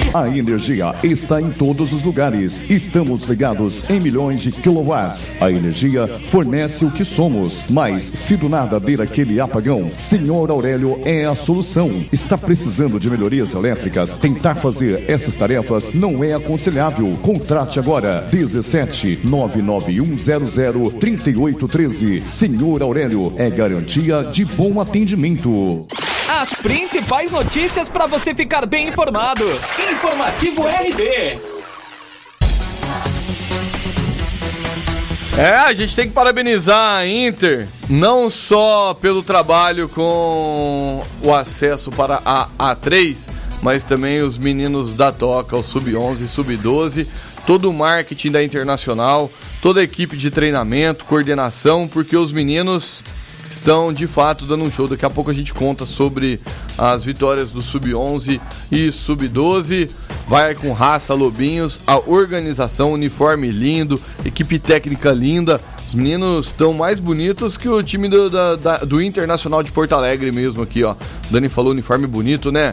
A energia está em todos os lugares. Estamos ligados em milhões de quilowatts. A energia fornece o que somos. Mas se do nada der aquele apagão, Senhor Aurélio é a solução. Está precisando de melhorias elétricas? Tentar fazer essas tarefas não é aconselhável. Contrate agora 17 99100 3813. Senhor Aurélio é garantia de bom atendimento. As principais notícias para você ficar bem informado. Informativo RD. A gente tem que parabenizar a Inter, não só pelo trabalho com o acesso para a A3, mas também os meninos da Toca, o Sub-11 e Sub-12, todo o marketing da Internacional, toda a equipe de treinamento, coordenação, porque os meninos estão de fato dando um show. Daqui a pouco a gente conta sobre as vitórias do Sub-11 e Sub-12. Vai com raça, lobinhos, a organização, uniforme lindo, equipe técnica linda. Os meninos estão mais bonitos que o time do Internacional de Porto Alegre mesmo aqui, ó. O Dani falou uniforme bonito, né?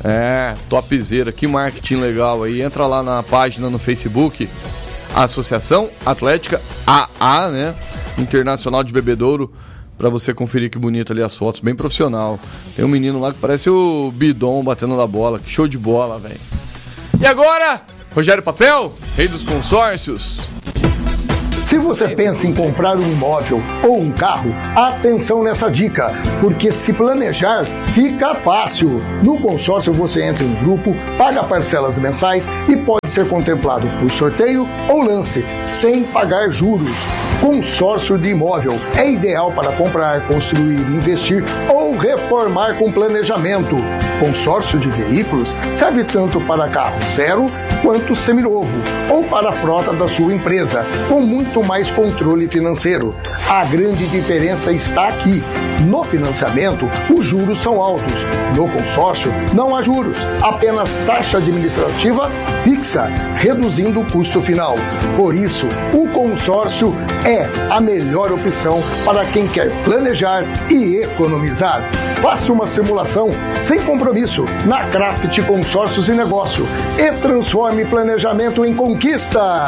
Topzera, que marketing legal aí. Entra lá na página no Facebook, Associação Atlética AA, né? Internacional de Bebedouro, pra você conferir que bonito ali as fotos, bem profissional. Tem um menino lá que parece o Bidon batendo na bola, que show de bola, velho. E agora, Rogério Papel, rei dos consórcios. Se você pensa em comprar um imóvel ou um carro, atenção nessa dica, porque se planejar fica fácil. No consórcio você entra em um grupo, paga parcelas mensais e pode ser contemplado por sorteio ou lance, sem pagar juros. Consórcio de imóvel é ideal para comprar, construir, investir ou reformar com planejamento. Consórcio de veículos serve tanto para carro zero quanto seminovo ou para a frota da sua empresa, com muito mais controle financeiro. A grande diferença está aqui. No financiamento, os juros são altos. No consórcio, não há juros, apenas taxa administrativa fixa, reduzindo o custo final. Por isso, o consórcio é a melhor opção para quem quer planejar e economizar. Faça uma simulação sem compromisso na Craft Consórcios e Negócio e transforme planejamento em conquista.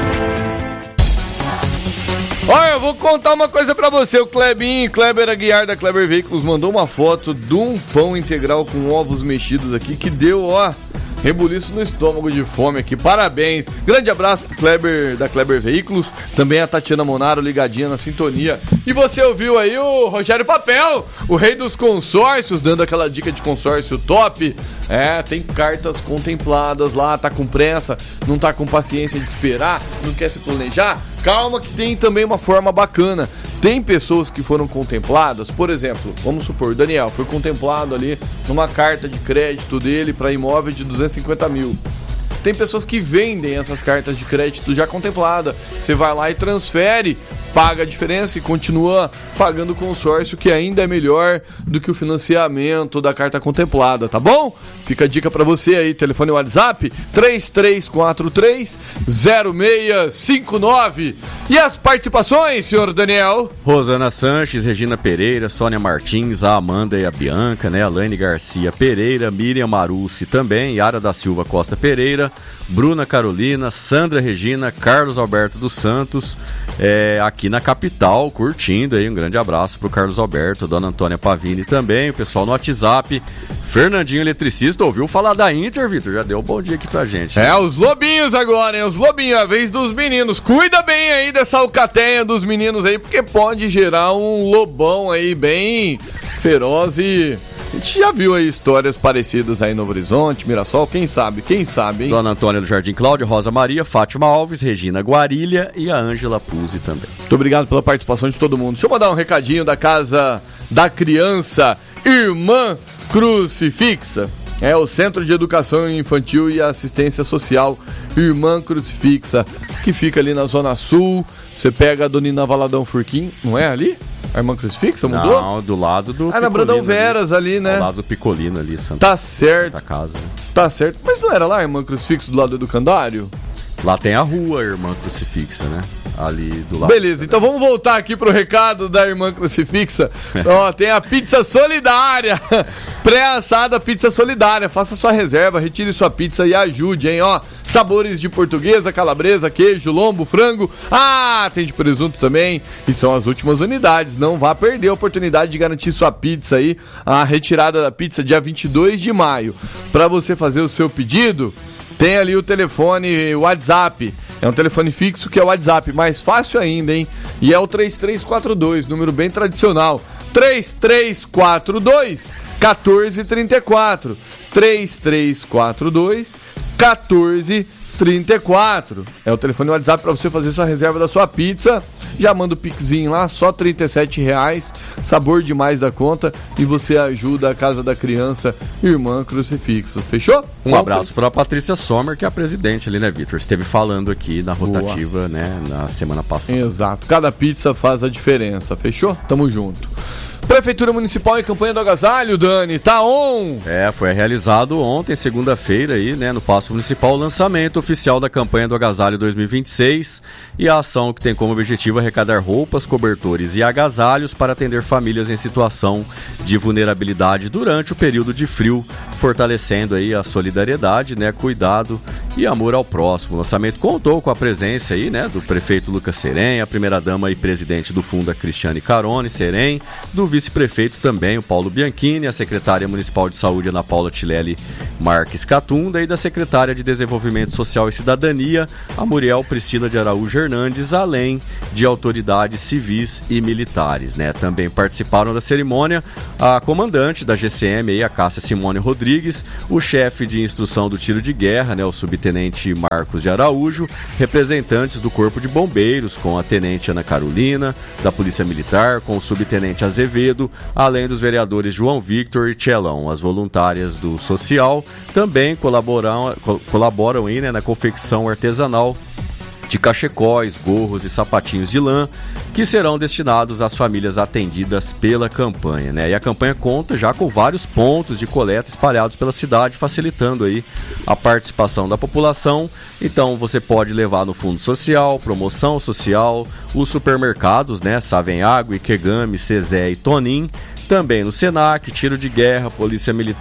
Olha, eu vou contar uma coisa pra você. O Kleber Aguiar da Kleber Veículos mandou uma foto de um pão integral com ovos mexidos aqui que deu, ó, rebuliço no estômago de fome aqui. Parabéns. Grande abraço pro Kleber da Kleber Veículos. Também a Tatiana Monaro ligadinha na sintonia. E você ouviu aí o Rogério Papel, o rei dos consórcios, dando aquela dica de consórcio top. Tem cartas contempladas lá, tá com pressa, não tá com paciência de esperar, não quer se planejar. Calma que tem também uma forma bacana. Tem pessoas que foram contempladas, por exemplo, vamos supor, o Daniel foi contemplado ali numa carta de crédito dele para imóvel de 250 mil. Tem pessoas que vendem essas cartas de crédito já contemplada. Você vai lá e transfere, paga a diferença e continua pagando o consórcio, que ainda é melhor do que o financiamento da carta contemplada, tá bom? Fica a dica pra você aí, telefone WhatsApp 3343-0659. E as participações, senhor Daniel? Rosana Sanches, Regina Pereira, Sônia Martins, a Amanda e a Bianca, né? Alaine Garcia Pereira, Miriam Marucci também, Yara da Silva Costa Pereira, Bruna Carolina, Sandra Regina, Carlos Alberto dos Santos, aqui na capital, curtindo aí. Um grande abraço pro Carlos Alberto, Dona Antônia Pavini também, o pessoal no WhatsApp. Fernandinho Eletricista, ouviu falar da Inter, Vitor? Já deu um bom dia aqui pra gente. Os lobinhos agora, hein? Os lobinhos, a vez dos meninos. Cuida bem aí dessa alcateia dos meninos aí, porque pode gerar um lobão aí bem feroz e... A gente já viu aí histórias parecidas aí no Novo Horizonte, Mirassol, quem sabe, hein? Dona Antônia do Jardim Cláudio, Rosa Maria, Fátima Alves, Regina Guarilha e a Ângela Puzzi também. Muito obrigado pela participação de todo mundo. Deixa eu mandar um recadinho da Casa da Criança Irmã Crucifixa. É o Centro de Educação Infantil e Assistência Social Irmã Crucifixa, que fica ali na Zona Sul. Você pega a Dona Valadão Furquim, não é ali? A Irmã Crucifixa mudou? Não, do lado do na Brandão Veras ali, né? Do lado do Picolino ali, Tá certo. Santa Casa, né? Tá certo. Mas não era lá a Irmã Crucifixa do lado do Educandário? Lá tem a rua Irmã Crucifixa, né? ali do lado. Beleza, então vamos voltar aqui pro recado da irmã Crucifixa. Ó, tem a pizza solidária. Pré-assada pizza solidária. Faça sua reserva, retire sua pizza e ajude, hein? Ó, sabores de portuguesa, calabresa, queijo, lombo, frango. Ah, tem de presunto também. E são as últimas unidades. Não vá perder a oportunidade de garantir sua pizza aí. A retirada da pizza dia 22 de maio. Para você fazer o seu pedido, tem ali o telefone, o WhatsApp. É um telefone fixo que é o WhatsApp, mais fácil ainda, hein? E é o 3342, número bem tradicional. 3342 1434. 3342 1434. É o telefone WhatsApp para você fazer sua reserva da sua pizza. Já manda o pixinho lá, só R$37. Sabor demais da conta. E você ajuda a Casa da Criança Irmã Crucifixo. Fechou? Um abraço para a Patrícia Sommer, que é a presidente ali, né, Vitor? Esteve falando aqui na rotativa, né, na semana passada. Exato. Cada pizza faz a diferença. Fechou? Tamo junto. Prefeitura Municipal em campanha do agasalho, Dani, tá on! Foi realizado ontem, segunda-feira, aí, né, no Paço Municipal, o lançamento oficial da campanha do agasalho 2026 e a ação que tem como objetivo arrecadar roupas, cobertores e agasalhos para atender famílias em situação de vulnerabilidade durante o período de frio, fortalecendo aí a solidariedade, né, cuidado e amor ao próximo. O lançamento contou com a presença aí, né, do prefeito Lucas Serem, a primeira-dama e presidente do Fundo, a Cristiane Carone Serem, do vice-prefeito também, o Paulo Bianchini, a secretária municipal de saúde, Ana Paula Tilelli Marques Catunda, e da secretária de Desenvolvimento Social e Cidadania, a Muriel Priscila de Araújo Hernandes, além de autoridades civis e militares, né? Também participaram da cerimônia a comandante da GCM, aí, a Cássia Simone Rodrigues, o chefe de instrução do tiro de guerra, né, o subtenente Marcos de Araújo, representantes do Corpo de Bombeiros, com a tenente Ana Carolina, da Polícia Militar, com o subtenente Azevedo, além dos vereadores João Victor e Tchelão. As voluntárias do Social também colaboram aí, né, na confecção artesanal de cachecóis, gorros e sapatinhos de lã, que serão destinados às famílias atendidas pela campanha, né? E a campanha conta já com vários pontos de coleta espalhados pela cidade, facilitando aí a participação da população. Então você pode levar no Fundo Social, Promoção Social, os supermercados, né? Savenhago, Ikegami, Cezé e Tonin, também no Senac, Tiro de Guerra, Polícia Militar